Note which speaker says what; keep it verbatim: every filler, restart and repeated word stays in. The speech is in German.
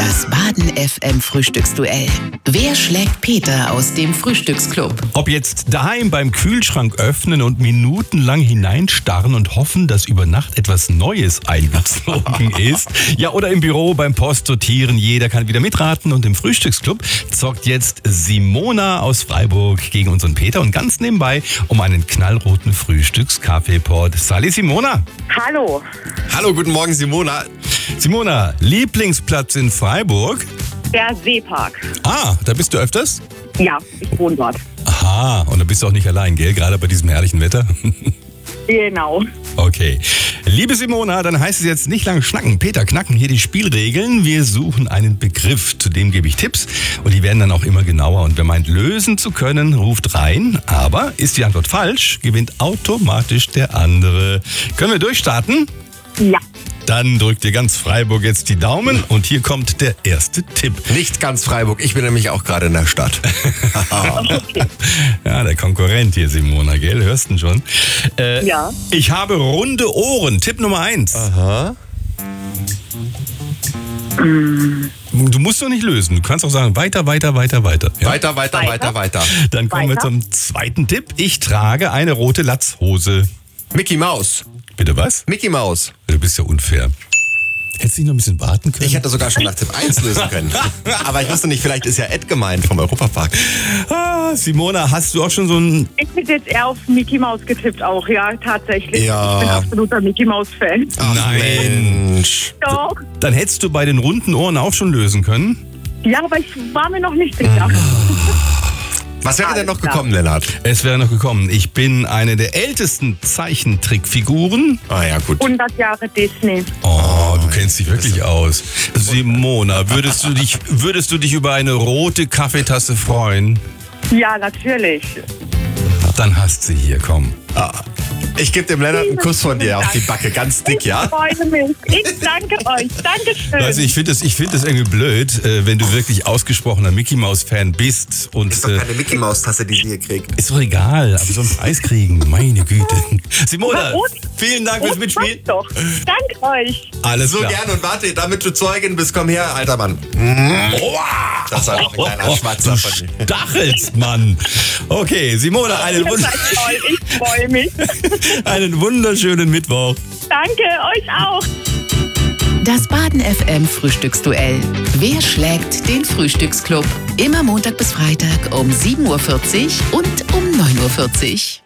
Speaker 1: Das Baden F M Frühstücksduell. Wer schlägt Peter aus dem Frühstücksclub?
Speaker 2: Ob jetzt daheim beim Kühlschrank öffnen und minutenlang hineinstarren und hoffen, dass über Nacht etwas Neues eingezogen ist. Ja, oder im Büro beim Postsortieren. Jeder kann wieder mitraten. Und im Frühstücksclub zockt jetzt Simona aus Freiburg gegen unseren Peter. Und ganz nebenbei um einen knallroten Frühstückskaffeepot. Sali Simona.
Speaker 3: Hallo.
Speaker 4: Hallo, guten Morgen, Simona.
Speaker 2: Simona, Lieblingsplatz in Freiburg?
Speaker 3: Der Seepark.
Speaker 2: Ah, da bist du öfters?
Speaker 3: Ja, ich wohne dort.
Speaker 2: Aha, und da bist du auch nicht allein, gell? Gerade bei diesem herrlichen Wetter.
Speaker 3: Genau.
Speaker 2: Okay. Liebe Simona, dann heißt es jetzt nicht lang schnacken. Peter, knacken hier die Spielregeln. Wir suchen einen Begriff, zu dem gebe ich Tipps und die werden dann auch immer genauer. Und wer meint, lösen zu können, ruft rein. Aber ist die Antwort falsch, gewinnt automatisch der andere. Können wir durchstarten?
Speaker 3: Ja.
Speaker 2: Dann drückt ihr ganz Freiburg jetzt die Daumen und hier kommt der erste Tipp.
Speaker 4: Nicht ganz Freiburg, ich bin nämlich auch gerade in der Stadt.
Speaker 2: Ja, der Konkurrent hier, Simona, gell? Hörst du schon? Äh,
Speaker 3: Ja.
Speaker 2: Ich habe runde Ohren. Tipp Nummer eins.
Speaker 4: Aha.
Speaker 2: Du musst doch nicht lösen. Du kannst auch sagen, weiter, weiter, weiter, weiter. Ja?
Speaker 4: Weiter, weiter, weiter, weiter.
Speaker 2: Dann kommen wir
Speaker 3: Weiter.
Speaker 2: zum zweiten Tipp. Ich trage eine rote Latzhose.
Speaker 4: Mickey Maus.
Speaker 2: Bitte was?
Speaker 4: Mickey Maus.
Speaker 2: Du bist ja unfair. Hättest du nicht noch ein bisschen warten können?
Speaker 4: Ich hätte sogar schon nach Tipp eins lösen können. Aber ich wusste nicht, vielleicht ist ja Ed gemeint vom Europapark.
Speaker 2: Ah, Simona, hast du auch schon so ein...
Speaker 3: Ich bin jetzt eher auf Mickey Mouse getippt auch, ja, tatsächlich.
Speaker 4: Ja.
Speaker 3: Ich bin absoluter Mickey Mouse-Fan.
Speaker 4: Ach,
Speaker 2: Nein.
Speaker 4: Mensch.
Speaker 3: Doch.
Speaker 2: Dann hättest du bei den runden Ohren auch schon lösen können.
Speaker 3: Ja, aber ich war mir noch nicht sicher.
Speaker 4: Was wäre denn noch
Speaker 3: Alles klar.
Speaker 4: gekommen, Lennart?
Speaker 2: Es wäre noch gekommen. Ich bin eine der ältesten Zeichentrickfiguren.
Speaker 4: Ah ja, gut.
Speaker 3: hundert Jahre Disney.
Speaker 2: Oh, du kennst dich wirklich aus. Simona, würdest du dich, würdest du dich über eine rote Kaffeetasse freuen?
Speaker 3: Ja, natürlich.
Speaker 2: Dann hast sie hier, komm.
Speaker 4: Ah, ich gebe dem Lennart einen Kuss von dir auf die Backe, ganz dick,
Speaker 3: Ich
Speaker 4: ja?
Speaker 3: freue mich. Ich danke euch. Dankeschön.
Speaker 2: Also ich finde das, ich find das irgendwie blöd, äh, wenn du wirklich ausgesprochener Mickey Mouse Fan bist und äh,
Speaker 4: Mickey Maus Tasse, die sie hier kriegt.
Speaker 2: ist doch egal, aber so einen Preis kriegen, meine Güte. Simona,
Speaker 3: Rot-
Speaker 2: vielen Dank fürs
Speaker 3: Rot
Speaker 2: Mitspielen.
Speaker 3: passt doch. Danke euch.
Speaker 2: Alles
Speaker 4: So
Speaker 2: klar.
Speaker 4: gerne und warte, damit du Zeugin bist, komm her, alter Mann. Das war auch ein kleiner
Speaker 2: Oh,
Speaker 4: Schmatzer
Speaker 2: du
Speaker 4: von dir.
Speaker 2: stachelst, Mann. Okay, Simona, einen,
Speaker 3: Ihr
Speaker 2: wund
Speaker 3: seid toll. Ich freue mich.
Speaker 2: einen wunderschönen Mittwoch.
Speaker 3: Danke, euch auch.
Speaker 1: Das Baden F M Frühstücksduell. Wer schlägt den Frühstücksclub? Immer Montag bis Freitag um sieben Uhr vierzig und um neun Uhr vierzig.